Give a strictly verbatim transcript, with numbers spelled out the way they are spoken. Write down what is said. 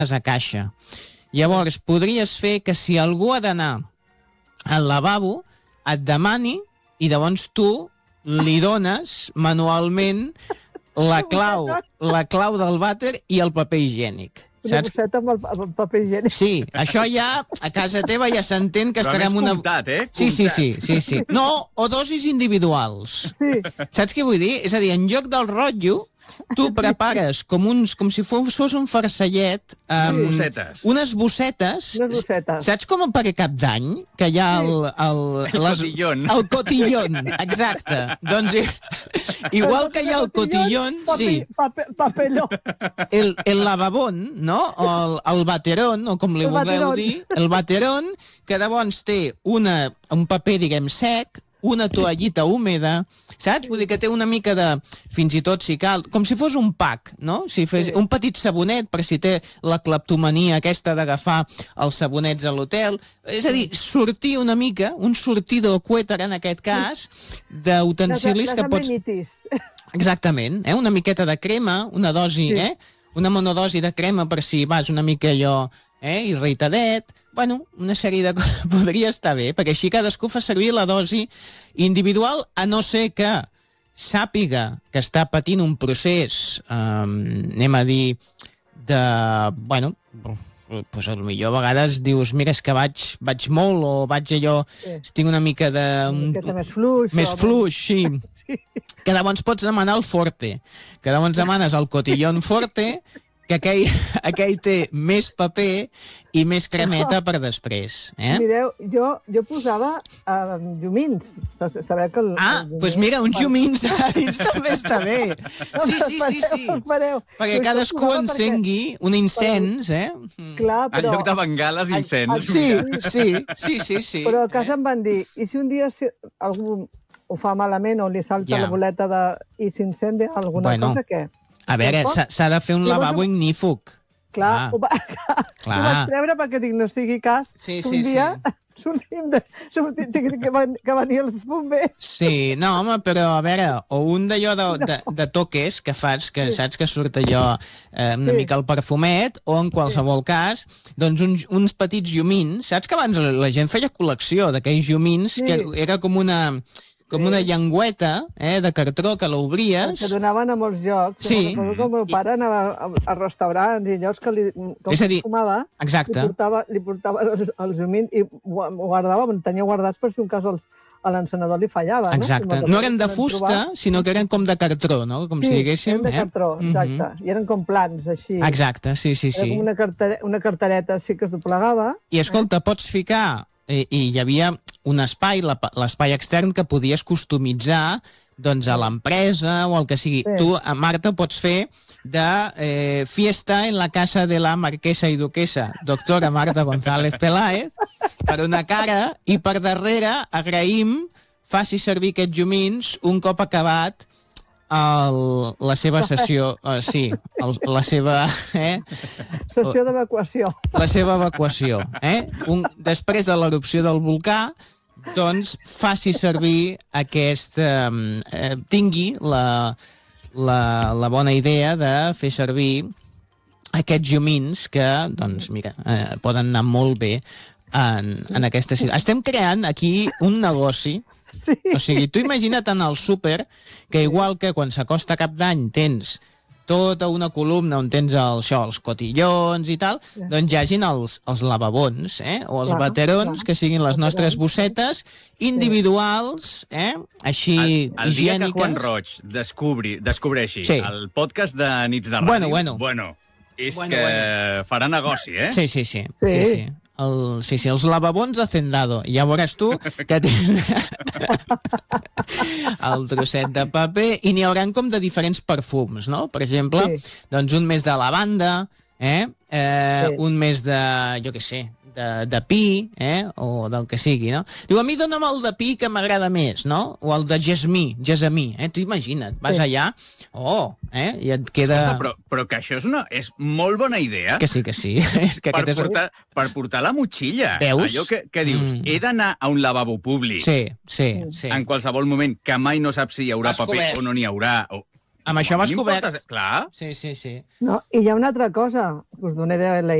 a caixa. Llavors, podries fer que si algú ha d'anar al lavabo, et demani i llavors tu li dones manualment la clau, la clau del vàter i el paper higiènic. Una bosseta amb el, amb el paper higiènic. Sí, això ja, a casa teva ja s'entén que estarem una... Però més comptat, eh? Sí, sí, sí, sí, sí. No, o dosis individuals. Sí. Saps què vull dir? És a dir, en lloc del rotllo, tu prepares com, uns, com si fos, fos un farcellet... Um, unes bossetes. Unes bossetes. Unes bossetes. Saps com per Cap d'Any? Que hi ha el... El, el les, cotillón. El cotillón, exacte. Doncs igual que hi ha el cotillón... Sí. Paper, papeló. El, el lavabón, no? O el, el baterón, o com li El vulgueu baterón. dir. El baterón, que llavors té una, un paper, diguem, sec, una toallita húmeda, saps? Vull dir que té una mica de, fins i tot si cal, com si fos un pack, no? Si fes Sí. un petit sabonet per si té la cleptomania aquesta d'agafar els sabonets a l'hotel. És a dir, sortir una mica, un sortidor cuéter en aquest cas, d'utensilis que pots... amenities. Exactament, eh? Una miqueta de crema, una dosi, Sí. eh? Una monodosi de crema per si vas una mica allò, eh? Irritadet. Bueno, una sèrie de coses podria estar bé, perquè així cadascú fa servir la dosi individual, a no ser que sàpiga que està patint un procés, eh, anem a dir, de... Bueno, pues potser a vegades dius, mira, és que vaig, vaig molt o vaig allò, Sí. tinc una mica de... Una miqueta més fluix. Més o- fluix, sí. Sí. Que llavors pots demanar el forte, que llavors demanes el cotillón forte, que aquell, aquell té més paper i més cremeta per després. Eh? Mireu, jo, jo posava eh, llumins. Sa- Sabeu que el, Ah, el doncs pues mira, uns llumins a dins també està bé. No, Sí, sí, sí, sí. Espereu, espereu. Perquè Jo cadascú posava encengui un incens, eh? Perquè, clar, En però... lloc de bengales, incens. Sí, sí, sí, sí, sí. Però a casa em van dir, i si un dia si algú ho fa malament o li salta Ja. la boleta de... i s'incendi alguna Bueno, cosa, què? A veure, Tampoc? s'ha s'ha de fer un Llavors, lavabo ignífug. Clar, Ah. ho, va, Clar. ho vaig treure perquè dic, no sigui cas, Sí, que sí, un dia sí. sortim de... sortim de que, van, que venien els bombers. Sí, no, home, però a veure, o un d'allò de, de, de toques que fas, que Sí. saps que surt allò eh, una Sí. mica el perfumet, o en qualsevol cas, doncs uns, uns petits llumins. Saps que abans la gent feia col·lecció d'aquells llumins, Sí. que era com una... com una llengüeta eh, de cartró que l'obries. Que donaven a molts llocs. Sí. Jo recordo que el meu pare anava a, a restaurants i llocs que li, com És a dir, fumava, exacte. li portava, li portava els, els llumins i ho ho guardava, en tenia guardats per si un cas els, a l'encenedor li fallava. Exacte. No, No eren de fusta, sinó que eren com de cartró, no? Com si sí, diguéssim. eren de eh? cartró, exacte. Mhm. I eren com plans, així. Exacte, sí, sí, Era sí. com una, cartare, una cartereta així que es doblegava. I escolta, pots ficar, i, i hi havia un espai, la- l'espai extern, que podies customitzar doncs, a l'empresa o el que sigui. Sí. Tu, a Marta, pots fer de eh, fiesta en la casa de la marquesa i duquesa, doctora Marta González Peláez, per una cara, i per darrere agraïm, faci servir aquests llumins un cop acabat el, la seva sessió, uh, sí, el, la seva... Eh? Sessió d'evacuació. la seva evacuació. Eh? Un, després de l'erupció del volcà, doncs faci servir aquest... Eh, eh, tingui la, la, la bona idea de fer servir aquests llumins que, doncs, mira, eh, poden anar molt bé en, en aquesta situació. Estem creant aquí un negoci. Sí. O sigui, tu imagina't en el súper que igual que quan s'acosta cap d'any tens tota una columna on tens el, això, els cotillons i tal, Ja. doncs hi hagin els, els lavabons, eh? O els Clar, baterons, clar. que siguin les nostres Baterons. bossetes individuals, eh? Així El, el dia que higièniques. Juan Roig descobri, descobreixi Sí. el podcast de Nits de Ràdio, Bueno, bueno. bueno és Bueno, que bueno. farà negoci, eh? Sí, sí, sí. Sí. sí, sí. El, sí, sí, els lavabons de Hacendado. Ja veuràs tu que tens el trosset de paper i n'hi hauran com de diferents perfums, no? Per exemple, Sí. doncs un més de lavanda, eh? eh Sí. un més de, jo què sé, de, de pi, eh? O del que sigui, no? Diu, a mi dona'm el de pi que m'agrada més, no? O el de jasmí, jasamí, eh? Tu imagina't, vas Sí. allà, oh, eh? I et queda... Escolta, però, però que això és una és molt bona idea Que sí, que sí. És que per, aquest és... portar, per portar la motxilla. Veus? Allò que, que dius, Mm. he d'anar a un lavabo públic Sí, sí, sí. en qualsevol moment, que mai no saps si hi haurà Vas paper cobert. o no n'hi haurà. O... Amb això m'has No importa, cobert. Clar. Sí, sí, sí. No, i hi ha una altra cosa, us donaré la